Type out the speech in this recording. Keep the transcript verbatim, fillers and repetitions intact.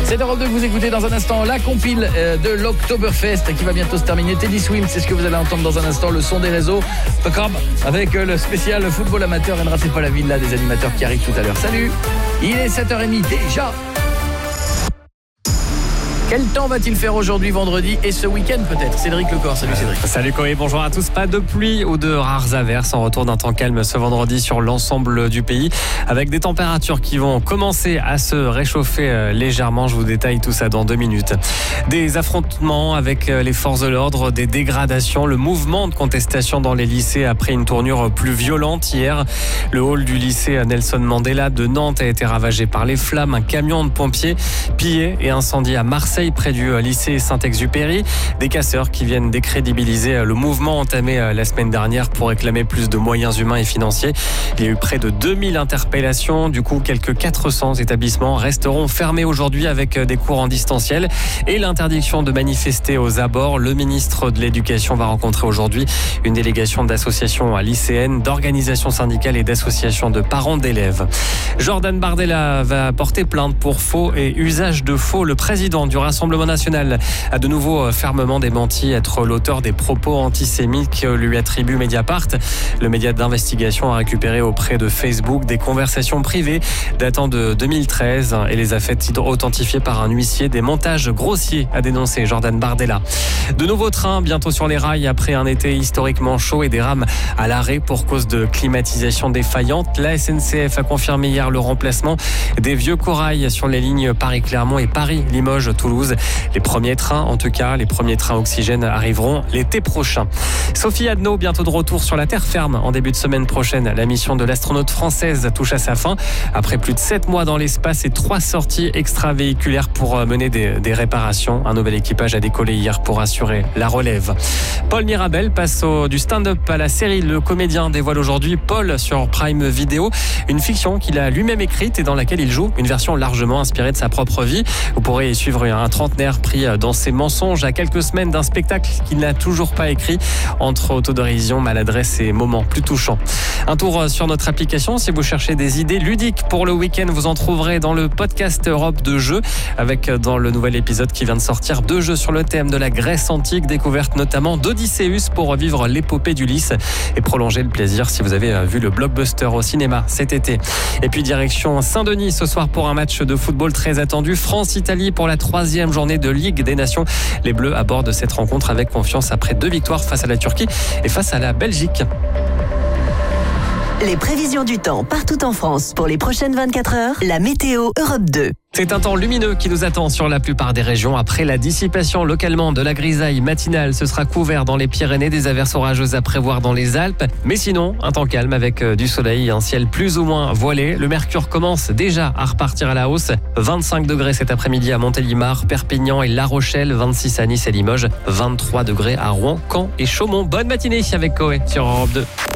C'est Europe deux que vous écoutez dans un instant. La compile de l'Oktoberfest qui va bientôt se terminer. Teddy Swims, c'est ce que vous allez entendre dans un instant. Le son des réseaux. Pacab avec le spécial football amateur. Et ne ratez pas la villa des animateurs qui arrivent tout à l'heure. Salut, il est sept heures trente déjà. Quel temps va-t-il faire aujourd'hui, vendredi et ce week-end peut-être? Cédric Lecor, salut Cédric. Salut Koé, bonjour à tous. Pas de pluie ou de rares averses en retour d'un temps calme ce vendredi sur l'ensemble du pays avec des températures qui vont commencer à se réchauffer légèrement. Je vous détaille tout ça dans deux minutes. Des affrontements avec les forces de l'ordre, des dégradations, le mouvement de contestation dans les lycées a pris une tournure plus violente hier. Le hall du lycée Nelson Mandela de Nantes a été ravagé par les flammes. Un camion de pompiers pillé et incendié à Marseille près du lycée Saint-Exupéry. Des casseurs qui viennent décrédibiliser le mouvement entamé la semaine dernière pour réclamer plus de moyens humains et financiers. Il y a eu près de deux mille interpellations. Du coup, quelques quatre cents établissements resteront fermés aujourd'hui avec des cours en distanciel et l'interdiction de manifester aux abords. Le ministre de l'Éducation va rencontrer aujourd'hui une délégation d'associations lycéennes, d'organisations syndicales et d'associations de parents d'élèves. Jordan Bardella va porter plainte pour faux et usage de faux. Le président du Rassemblement national a de nouveau fermement démenti être l'auteur des propos antisémites que lui attribue Mediapart. Le média d'investigation a récupéré auprès de Facebook des conversations privées datant de deux mille treize et les a fait authentifier par un huissier. Des montages grossiers, a dénoncé Jordan Bardella. De nouveaux trains bientôt sur les rails après un été historiquement chaud et des rames à l'arrêt pour cause de climatisation défaillante. La S N C F a confirmé hier le remplacement des vieux corails sur les lignes Paris-Clermont et Paris-Limoges-Toulouse. Les premiers trains, en tout cas, les premiers trains oxygène arriveront l'été prochain. Sophie Adno, bientôt de retour sur la terre ferme en début de semaine prochaine. La mission de l'astronaute française touche à sa fin. Après plus de sept mois dans l'espace et trois sorties extravéhiculaires pour mener des, des réparations. Un nouvel équipage a décollé hier pour assurer la relève. Paul Mirabel passe au, du stand-up à la série. Le comédien dévoile aujourd'hui Paul sur Prime Video, une fiction qu'il a lui-même écrite et dans laquelle il joue une version largement inspirée de sa propre vie. Vous pourrez y suivre un trentenaire pris dans ses mensonges à quelques semaines d'un spectacle qu'il n'a toujours pas écrit, entre autodérision, maladresse et moments plus touchants. Un tour sur notre application si vous cherchez des idées ludiques pour le week-end. Vous en trouverez dans le podcast Europe de jeux avec dans le nouvel épisode qui vient de sortir deux jeux sur le thème de la Grèce antique, découverte notamment d'Odysseus pour revivre l'épopée d'Ulysse et prolonger le plaisir si vous avez vu le blockbuster au cinéma cet été. Et puis direction Saint-Denis ce soir pour un match de football très attendu. France-Italie pour la troisième journée de Ligue des Nations. Les Bleus abordent cette rencontre avec confiance après deux victoires face à la Turquie et face à la Belgique. Les prévisions du temps partout en France pour les prochaines vingt-quatre heures. La météo Europe deux. C'est un temps lumineux qui nous attend sur la plupart des régions. Après la dissipation localement de la grisaille matinale, ce sera couvert dans les Pyrénées, des averses orageuses à prévoir dans les Alpes. Mais sinon, un temps calme avec du soleil, un ciel plus ou moins voilé. Le mercure commence déjà à repartir à la hausse. vingt-cinq degrés cet après-midi à Montélimar, Perpignan et La Rochelle. vingt-six à Nice et Limoges. vingt-trois degrés à Rouen, Caen et Chaumont. Bonne matinée avec Koé sur Europe deux.